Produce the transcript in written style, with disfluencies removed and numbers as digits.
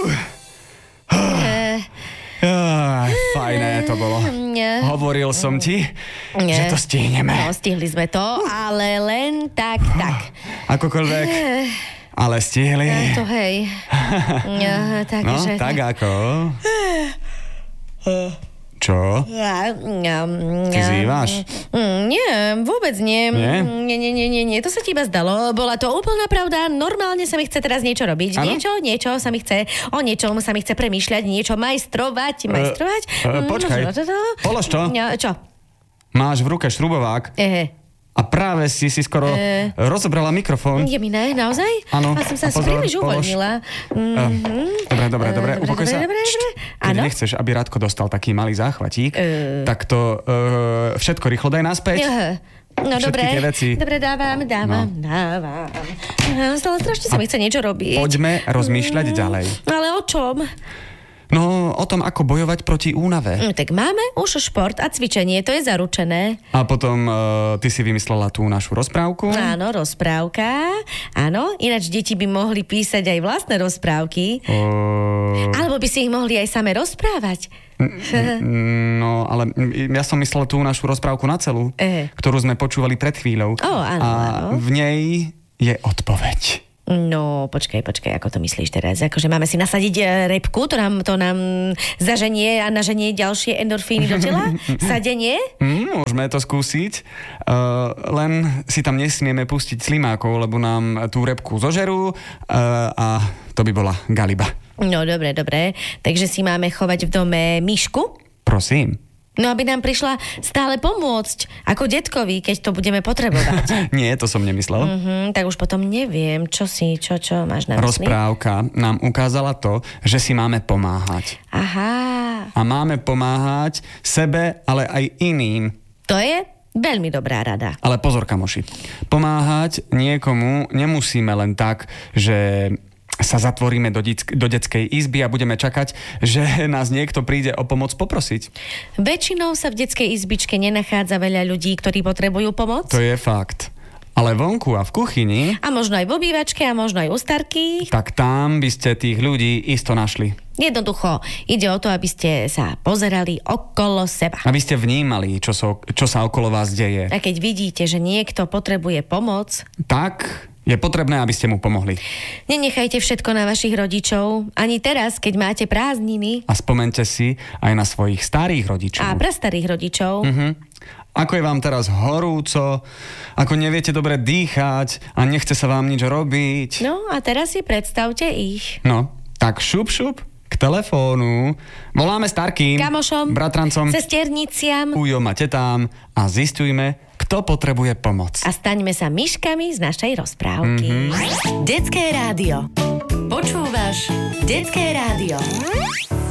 Fajné to bolo. Hovoril som ti, že to stihneme. No, stihli sme to, ale len tak. Akokoľvek, ale stihli. To hej. Takže... No, tak ako? Čo? Ty zývaš? Nie, vôbec nie. Nie? Nie, to sa ti iba zdalo. Bola to úplná pravda. Normálne sa mi chce teraz niečo robiť. Ano? Niečo sa mi chce, o niečom sa mi chce premýšľať, niečo majstrovať. Počkaj, polož to. Čo? Máš v ruke šrubovák. A práve si skoro rozobrala mikrofón. Je mi ne, naozaj? Áno. A som sa príliš uvoľnila. Dobre, upokoj sa. Keď nechceš, aby Radko dostal taký malý záchvatík, tak to všetko rýchlo daj naspäť. No všetky tie veci. Dobre, dávam. Strašne sa mi chce niečo robiť. Poďme rozmýšľať ďalej. Ale o čom? No, o tom, ako bojovať proti únave. Tak máme už šport a cvičenie, to je zaručené. A potom ty si vymyslela tú našu rozprávku. Áno, rozprávka. Áno, ináč deti by mohli písať aj vlastné rozprávky. Alebo by si ich mohli aj same rozprávať. No, ale ja som myslela tú našu rozprávku na celú, ktorú sme počúvali pred chvíľou. Áno. A v nej je odpoveď. No, počkaj, ako to myslíš teraz? Akože máme si nasadiť repku, to nám zaženie a naženie ďalšie endorfíny do tela? Sadenie? Môžeme to skúsiť. Len si tam nesmieme pustiť slimákov, lebo nám tú repku zožerú a to by bola galiba. No, dobre. Takže si máme chovať v dome myšku? Prosím. No, aby nám prišla stále pomôcť, ako detkovi, keď to budeme potrebovať. Nie, to som nemyslel. Tak už potom neviem, čo máš na mysli? Rozprávka nám ukázala to, že si máme pomáhať. Aha. A máme pomáhať sebe, ale aj iným. To je veľmi dobrá rada. Ale pozor, kamoši. Pomáhať niekomu nemusíme len tak, že sa zatvoríme do detskej izby a budeme čakať, že nás niekto príde o pomoc poprosiť. Väčšinou sa v detskej izbičke nenachádza veľa ľudí, ktorí potrebujú pomoc. To je fakt. Ale vonku a v kuchyni... A možno aj v obývačke a možno aj u starkých. Tak tam by ste tých ľudí isto našli. Jednoducho, ide o to, aby ste sa pozerali okolo seba. Aby ste vnímali, čo sa okolo vás deje. A keď vidíte, že niekto potrebuje pomoc... Tak... Je potrebné, aby ste mu pomohli. Nenechajte všetko na vašich rodičov, ani teraz, keď máte prázdniny. A spomente si aj na svojich starých rodičov. A prastarých rodičov. Ako je vám teraz horúco, ako neviete dobre dýchať a nechce sa vám nič robiť. No a teraz si predstavte ich. No, tak šup k telefónu. Voláme starkým, kamošom, bratrancom, sesterniciam, ujom a tetám a zistujme, kto potrebuje pomoc. A staňme sa myškami z našej rozprávky. Detské rádio. Počúvaš Detské rádio.